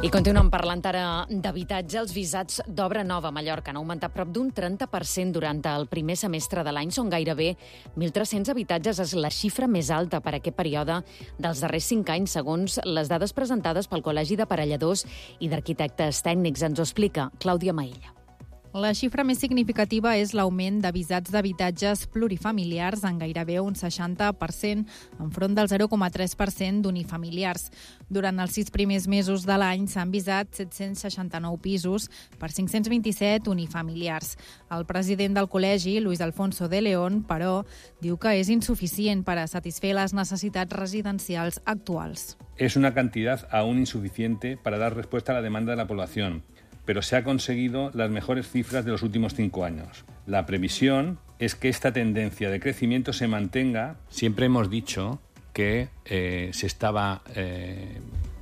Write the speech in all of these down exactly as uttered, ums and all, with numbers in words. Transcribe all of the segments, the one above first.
I continuem parlant ara d'habitatge. Els visats d'obra nova a Mallorca han augmentat prop d'un trenta per cent durant el primer semestre de l'any. Són gairebé mil tres-cents habitatges. És la xifra més alta per a aquest període dels darrers cinc anys, segons les dades presentades pel Col·legi d'Aparelladors i d'Arquitectes Tècnics. Ens ho explica Clàudia Maïlla. La xifra més significativa és l'augment de visats d'habitatges plurifamiliars en gairebé un seixanta per cent, enfront del zero coma tres per cent d'unifamiliars. Durant els sis primers mesos de l'any s'han visat set-cents seixanta-nou pisos per cinc-cents vint-i-set unifamiliars. El president del col·legi, Luis Alfonso de León, però, diu que és insuficient per a satisfer les necessitats residencials actuals. Es una cantidad aún insuficiente para dar respuesta a la demanda de la población, pero se ha conseguido las mejores cifras de los últimos cinco años. La previsión es que esta tendencia de crecimiento se mantenga. Siempre hemos dicho que eh, se estaba eh,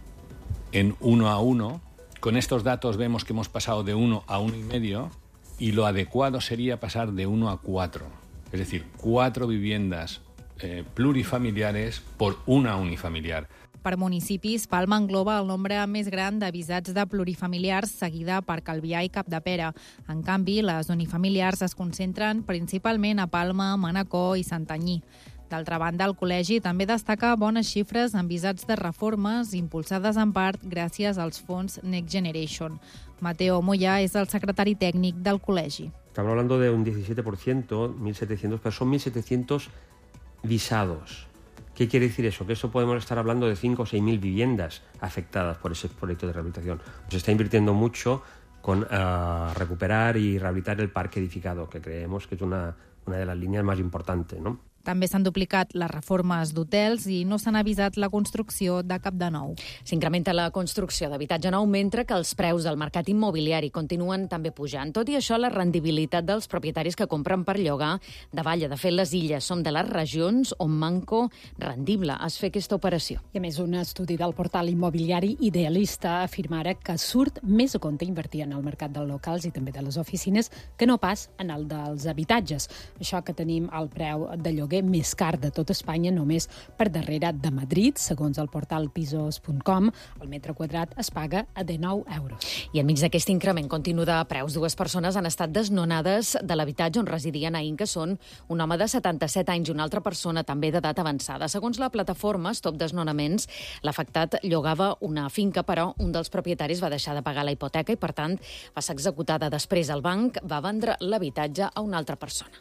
en uno a uno. Con estos datos vemos que hemos pasado de uno a uno y medio y lo adecuado sería pasar de uno a cuatro. Es decir, cuatro viviendas eh, plurifamiliares por una unifamiliar. Per municipis, Palma engloba el nombre més gran de visats de plurifamiliars, seguida per Calvià i Capdepera. En canvi, les unifamiliars es concentren principalment a Palma, Manacor i Santanyí. D'altra banda, el col·legi també destaca bones xifres en visats de reformes impulsades en part gràcies als fons Next Generation. Mateo Moyà és el secretari tècnic del col·legi. Estamos hablando de un diecisiete por ciento, mil setecientos, pero son mil setecientos visados. ¿Qué quiere decir eso? Que eso podemos estar hablando de cinco o seis mil viviendas afectadas por ese proyecto de rehabilitación. Se está invirtiendo mucho con uh, recuperar y rehabilitar el parque edificado, que creemos que es una, una de las líneas más importantes, ¿no? També s'han duplicat les reformes d'hotels i no s'han avisat la construcció de cap de nou. S'incrementa la construcció d'habitatge nou, mentre que els preus del mercat immobiliari continuen també pujant. Tot i això, la rendibilitat dels propietaris que compren per llogar davalla. De fet, les illes són de les regions on manco rendible es fer aquesta operació. I a més, un estudi del portal immobiliari Idealista afirma ara que surt més a compte invertir en el mercat dels locals i també de les oficines que no pas en el dels habitatges. Això que tenim el preu de lloguer més car de tot Espanya, només per darrere de Madrid. Segons el portal pisos punt com, el metre quadrat es paga a dinou euros. I enmig d'aquest increment continu de preus, dues persones han estat desnonades de l'habitatge on residien ahir, que són un home de setanta-set anys i una altra persona també d'edat avançada. Segons la plataforma Stop Desnonaments, l'afectat llogava una finca, però un dels propietaris va deixar de pagar la hipoteca i, per tant, va ser executada. Després, el banc va vendre l'habitatge a una altra persona.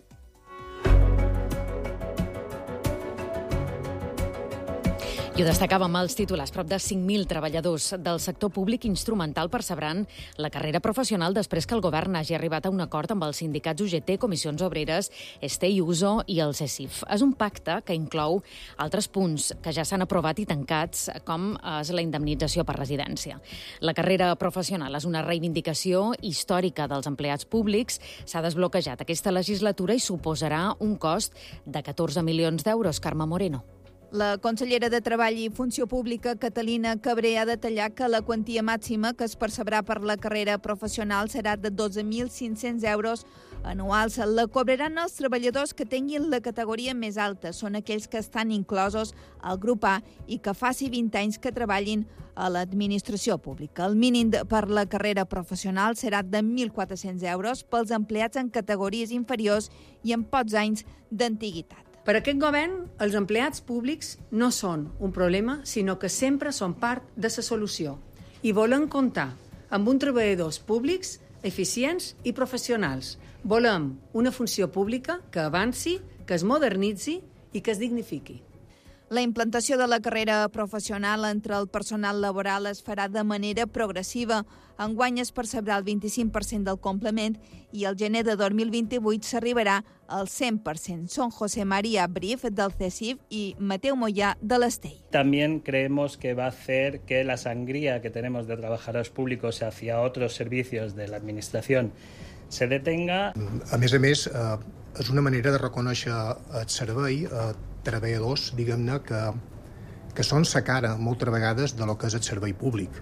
I ho destacàvem als titulars. Prop de cinc mil treballadors del sector públic instrumental percebran la carrera professional després que el govern hagi arribat a un acord amb els sindicats U G T, Comissions Obreres, Este i Uso i el CECIF. És un pacte que inclou altres punts que ja s'han aprovat i tancats, com és la indemnització per residència. La carrera professional és una reivindicació històrica dels empleats públics. S'ha desbloquejat aquesta legislatura i suposarà un cost de catorze milions d'euros. Carme Moreno. La consellera de Treball i Funció Pública, Catalina Cabré, ha detallat que la quantia màxima que es percebrà per la carrera professional serà de dotze mil cinc-cents euros anuals. La cobraran els treballadors que tinguin la categoria més alta. Són aquells que estan inclosos al grup A i que faci vint anys que treballin a l'administració pública. El mínim per la carrera professional serà de mil quatre-cents euros pels empleats en categories inferiors i amb pocs anys d'antiguitat. Per aquest govern, els empleats públics no són un problema, sinó que sempre són part de la solució. I volem comptar amb uns treballadors públics eficients i professionals. Volem una funció pública que avanci, que es modernitzi i que es dignifiqui. La implantació de la carrera professional entre el personal laboral es farà de manera progressiva. Enguany es percebrà el vint-i-cinc per cent del complement i el gener de dos mil vint-i-vuit s'arribarà al cent per cent. Són José María Brif, del CECIF, y Mateo Moyà, de l'Estell. También creemos que va a hacer que la sangría que tenemos de trabajadores públicos hacia otros servicios de la Administración se detenga. A més a més, eh, és una manera de reconèixer el servei a treballadors, diguem-ne, que, que són sa cara moltes vegades de lo que és el servei públic.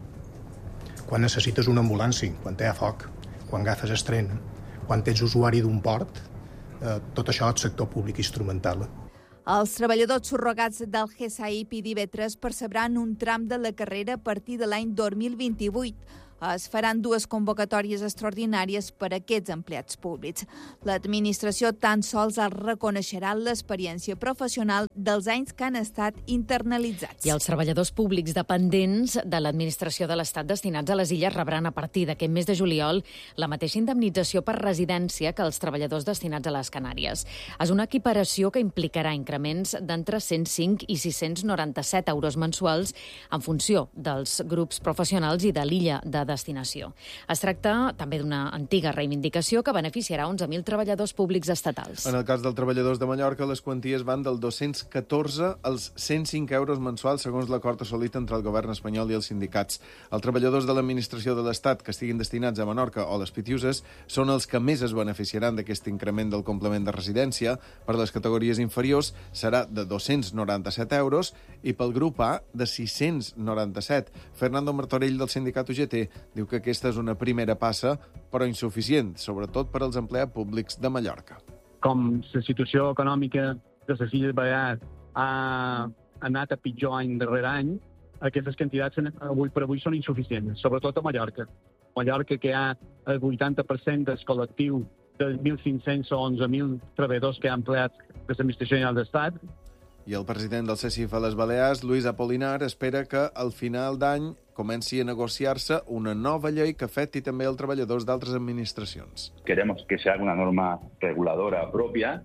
Quan necessites una ambulància, quan hi ha foc, quan agafes el tren, quan ets usuari d'un port, eh, tot això és sector públic instrumental. Els treballadors subrogats del G S A I P i d'I V tres percebran un tram de la carrera a partir de l'any dos mil vint-i-vuit. Es faran dues convocatòries extraordinàries per a aquests empleats públics. L'administració tan sols els reconeixerà l'experiència professional dels anys que han estat internalitzats. I els treballadors públics dependents de l'administració de l'Estat destinats a les illes rebran a partir d'aquest mes de juliol la mateixa indemnització per residència que els treballadors destinats a les Canàries. És una equiparació que implicarà increments d'entre cent cinc i sis-cents noranta-set euros mensuals en funció dels grups professionals i de l'illa de destinació. Es tracta també d'una antiga reivindicació que beneficiarà onze mil treballadors públics estatals. En el cas dels treballadors de Mallorca, les quanties van del dos-cents catorze als cent cinc euros mensuals, segons l'acord assolit entre el govern espanyol i els sindicats. Els treballadors de l'administració de l'Estat que estiguin destinats a Menorca o les Pitiuses són els que més es beneficiaran d'aquest increment del complement de residència. Per les categories inferiors serà de dos-cents noranta-set euros i pel grup A de sis-cents noranta-set. Fernando Martorell, del sindicat U G T, diu que aquesta és una primera passa, però insuficient, sobretot per als empleats públics de Mallorca. Com la situació econòmica de les Illes Balears ha anat a pitjor any darrere any, aquestes quantitats avui per avui són insuficients, sobretot a Mallorca. Mallorca, que hi ha el vuitanta per cent del col·lectiu de mil cinc-cents o onze mil treballadors que ha empleat de l'Administració General d'Estat. I el president del C S I F a les Balears, Luis Apolinar, espera que al final d'any comenci a negociar-se una nova llei que afecti també els treballadors d'altres administracions. Queremos que se haga una norma reguladora propia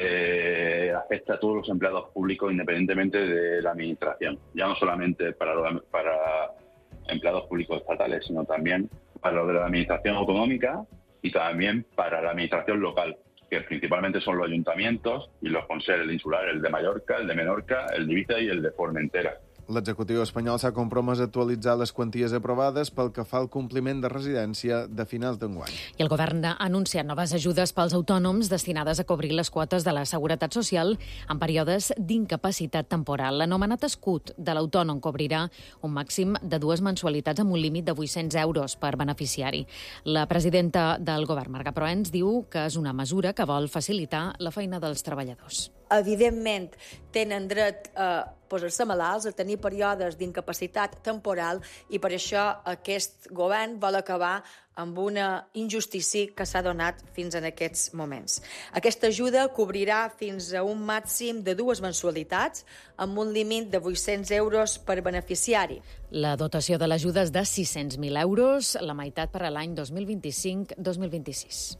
que afecte a todos los empleados públicos independientemente de la administración. Ya no solamente para, los, para empleados públicos estatales, sino también para los de la administración autonómica y también para la administración local, que principalmente son los ayuntamientos y los consells, el insular, el de Mallorca, el de Menorca, el de Ibiza i el de Formentera. L'executiu espanyol s'ha compromès a actualitzar les quanties aprovades pel que fa al compliment de residència de finals d'enguany. I el govern ha anunciat noves ajudes pels autònoms destinades a cobrir les quotes de la Seguretat Social en períodes d'incapacitat temporal. L'anomenat escut de l'autònom cobrirà un màxim de dues mensualitats amb un límit de vuit-cents euros per beneficiari. La presidenta del govern, Marga Proens, diu que és una mesura que vol facilitar la feina dels treballadors. Evidentment, tenen dret a posar-se malalts, a tenir períodes d'incapacitat temporal i per això aquest govern vol acabar amb una injustícia que s'ha donat fins en aquests moments. Aquesta ajuda cobrirà fins a un màxim de dues mensualitats amb un límit de vuit-cents euros per beneficiari. La dotació de l'ajuda és de sis-cents mil euros, la meitat per a l'any dos mil vint-i-cinc dos mil vint-i-sis.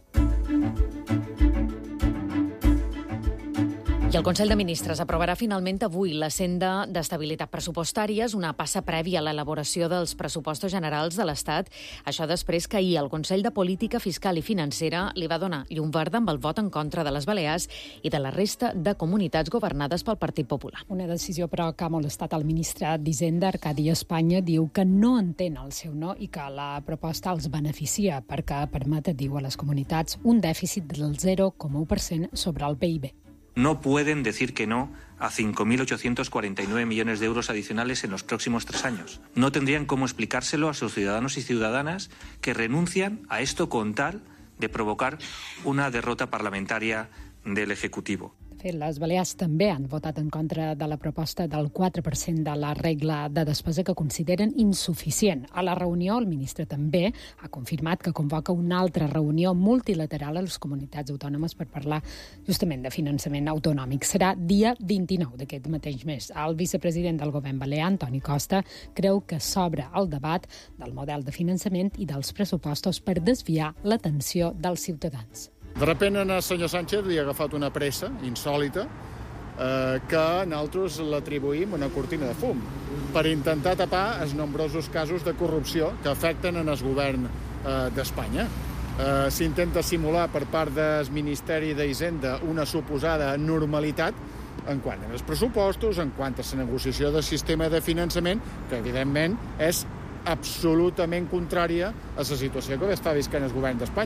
I el Consell de Ministres aprovarà finalment avui la senda d'estabilitat pressupostària, és una passa prèvia a l'elaboració dels pressupostos generals de l'Estat. Això després que ahir el Consell de Política Fiscal i Financera li va donar llum verda amb el vot en contra de les Balears i de la resta de comunitats governades pel Partit Popular. Una decisió, però, que ha molestat el ministre d'Hisenda, Arcadi Espanya, diu que no entén el seu no i que la proposta els beneficia perquè permet, diu a les comunitats, un dèficit del zero coma u per cent sobre el P I B. No pueden decir que no a cinco mil ochocientos cuarenta y nueve millones de euros adicionales en los próximos tres años. No tendrían cómo explicárselo a sus ciudadanos y ciudadanas que renuncian a esto con tal de provocar una derrota parlamentaria del Ejecutivo. De fet, les Balears també han votat en contra de la proposta del quatre per cent de la regla de despesa que consideren insuficient. A la reunió, el ministre també ha confirmat que convoca una altra reunió multilateral a les comunitats autònomes per parlar justament de finançament autonòmic. Serà dia vint-i-nou d'aquest mateix mes. El vicepresident del govern balear, Antoni Costa, creu que s'obre el debat del model de finançament i dels pressupostos per desviar l'atenció dels ciutadans. De repente, al senyor Sánchez li ha agafat una pressa insòlita eh, que nosaltres l'atribuïm una cortina de fum per intentar tapar els nombrosos casos de corrupció que afecten en el govern eh, d'Espanya. Eh, S'intenta simular per part del Ministeri d'Hisenda una suposada normalitat en quant als pressupostos, en quant a la negociació del sistema de finançament, que evidentment és absolutament contrària a la situació que està visquent el govern d'Espanya.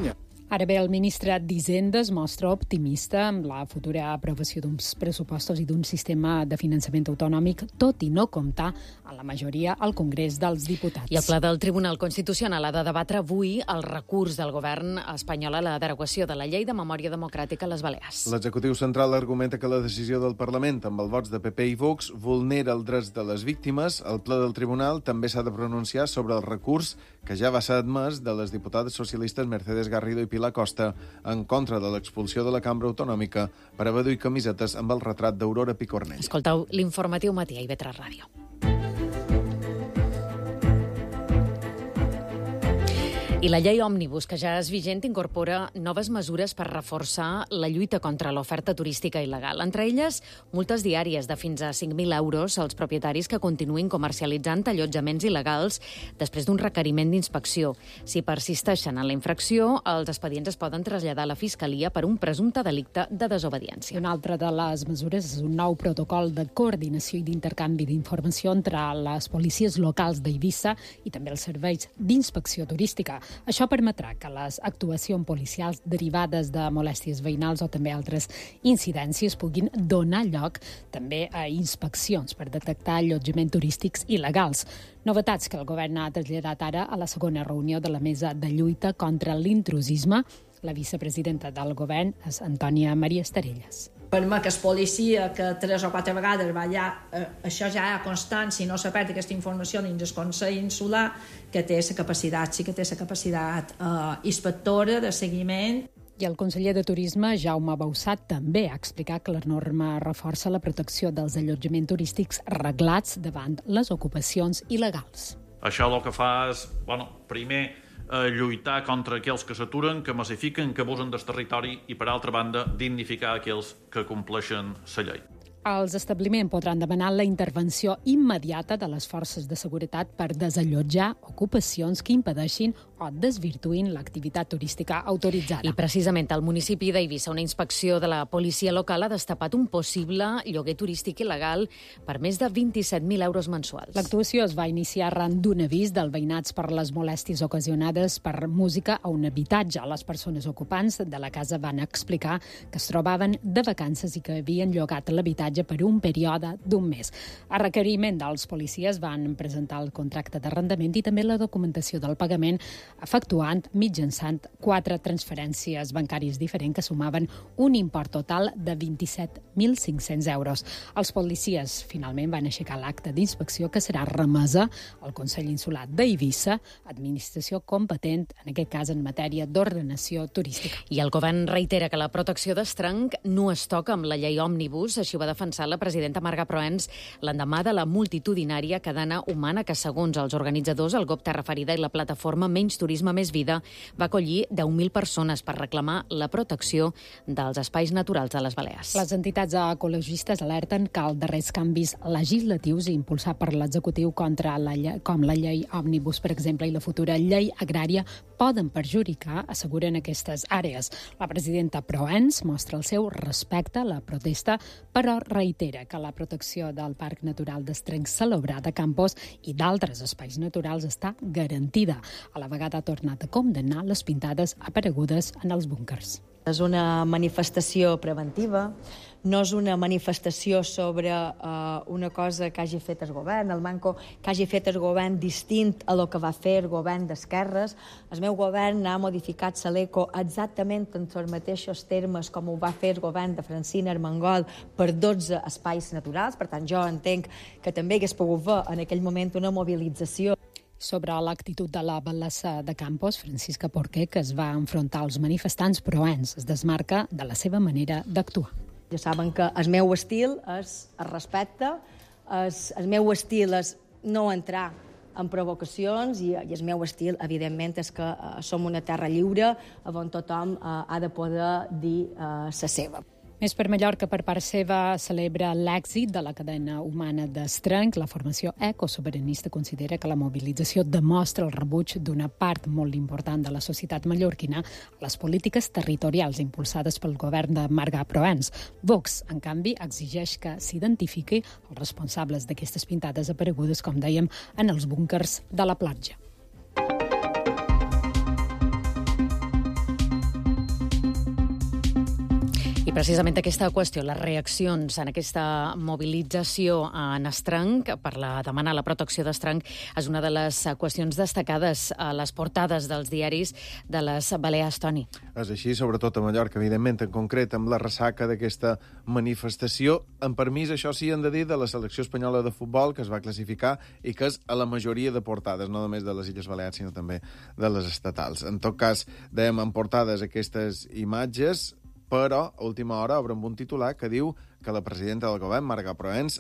Ara bé, el ministre d'Hisenda es mostra optimista amb la futura aprovació d'uns pressupostos i d'un sistema de finançament autonòmic, tot i no comptar a la majoria al Congrés dels Diputats. I el Ple del Tribunal Constitucional ha de debatre avui el recurs del govern espanyol a la derogació de la Llei de Memòria Democràtica a les Balears. L'executiu central argumenta que la decisió del Parlament amb els vots de P P i Vox vulnera els drets de les víctimes. El Ple del Tribunal també s'ha de pronunciar sobre el recurs que ja va ser admès de les diputades socialistes Mercedes Garrido i Pilar la Costa en contra de l'expulsió de la cambra autonòmica per haver duit camisetes amb el retrat d'Aurora Picornell. Escoltau l'informatiu matí a I V tres Ràdio. I la llei Òmnibus, que ja és vigent, incorpora noves mesures per reforçar la lluita contra l'oferta turística il·legal. Entre elles, multes diàries de fins a cinc mil euros als propietaris que continuïn comercialitzant allotjaments il·legals després d'un requeriment d'inspecció. Si persisteixen en la infracció, els expedients es poden traslladar a la Fiscalia per un presumpte delicte de desobediència. Una altra de les mesures és un nou protocol de coordinació i d'intercanvi d'informació entre les policies locals d'Eivissa i també els serveis d'inspecció turística. Això permetrà que les actuacions policials derivades de molèsties veïnals o també altres incidències puguin donar lloc també a inspeccions per detectar allotjaments turístics il·legals. Novetats que el govern ha traslladat ara a la segona reunió de la Mesa de Lluita contra l'intrusisme. La vicepresidenta del govern és Antònia Maria Estarelles. Per mi que és policia que tres o quatre vegades va allà, eh, això ja hi ha constància i no s'ha perd aquesta informació dins del Consell Insular, que té la capacitat, sí que té la capacitat eh, inspectora de seguiment. I el conseller de Turisme, Jaume Bausat, també ha explicat que la norma reforça la protecció dels allotjaments turístics reglats davant les ocupacions il·legals. Això el que fa és, bueno, primer, eh, lluitar contra aquells que s'aturen, que massifiquen, que abusen del territori i, per altra banda, dignificar aquells que compleixen la llei. Els establiments podran demanar la intervenció immediata de les forces de seguretat per desallotjar ocupacions que impedeixin o desvirtuïn l'activitat turística autoritzada. I precisament al municipi d'Eivissa, una inspecció de la policia local ha destapat un possible lloguer turístic il·legal per més de vint-i-set mil euros mensuals. L'actuació es va iniciar arran d'un avís del veïnats per les molèsties ocasionades per música a un habitatge. Les persones ocupants de la casa van explicar que es trobaven de vacances i que havien llogat l'habitatge per un període d'un mes. A requeriment dels policies van presentar el contracte d'arrendament i també la documentació del pagament, efectuant mitjançant quatre transferències bancàries diferents que sumaven un import total de vint-i-set mil cinc-cents euros. Els policies finalment van aixecar l'acte d'inspecció que serà remesa al Consell Insular d'Eivissa, administració competent, en aquest cas en matèria d'ordenació turística. I el govern reitera que la protecció d'estranc no es toca amb la llei Òmnibus, així ho va defensar la presidenta Marga Proens l'endemà de la multitudinària cadena humana que, segons els organitzadors, el G O P Terra Ferida i la plataforma Menys Turisme Més Vida va acollir deu mil persones per reclamar la protecció dels espais naturals de les Balears. Les entitats ecologistes alerten que els darrers canvis legislatius impulsats per l'executiu contra la llei, com la llei Òmnibus, per exemple, i la futura llei agrària, poden perjudicar, asseguren aquestes àrees. La presidenta Proens mostra el seu respecte a la protesta, però reitera que la protecció del Parc Natural d'Estrenc Celobrat de Campos i d'altres espais naturals està garantida. A la vegada ha tornat a condemnar les pintades aparegudes en els búnkers. És una manifestació preventiva, no és una manifestació sobre uh, una cosa que hagi fet el govern, el manco que hagi fet el govern distint a lo que va fer el govern d'esquerres. El meu govern ha modificat la l'ECO exactament en els mateixos termes com ho va fer el govern de Francina Armengol per dotze espais naturals. Per tant, jo entenc que també hagués pogut ver en aquell moment una mobilització. Sobre l'actitud de la batllessa de Campos, Francisca Porquer, que es va enfrontar als manifestants proens, es desmarca de la seva manera d'actuar. Ja saben que el meu estil és el respecte, es, el meu estil és no entrar en provocacions i, i el meu estil, evidentment, és que uh, som una terra lliure on tothom uh, ha de poder dir uh, la seva. Més per Mallorca, per part seva, celebra l'èxit de la cadena humana d'Estrenc. La formació ecosobiranista considera que la mobilització demostra el rebuig d'una part molt important de la societat mallorquina a les polítiques territorials impulsades pel govern de Marga Proens. Vox, en canvi, exigeix que s'identifiqui els responsables d'aquestes pintades aparegudes, com dèiem, en els búnkers de la platja. I precisament aquesta qüestió, les reaccions en aquesta mobilització en estranc per la demanar la protecció d'estranc és una de les qüestions destacades a les portades dels diaris de les Balears, Toni. És així, sobretot a Mallorca, evidentment, en concret, amb la ressaca d'aquesta manifestació. En permís, això sí, han de dir, de la selecció espanyola de futbol, que es va classificar i que és a la majoria de portades, no només de les Illes Balears, sinó també de les estatals. En tot cas, dèiem en portades aquestes imatges, però a última hora obre amb un titular que diu que la presidenta del govern, Marga Proens,